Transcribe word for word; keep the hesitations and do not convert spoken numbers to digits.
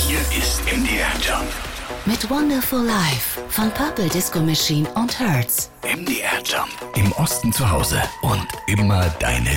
Hier ist M D R Jump. Mit Wonderful Life von Purple Disco Machine und Hertz. M D R Jump. Im Osten zu Hause und immer deine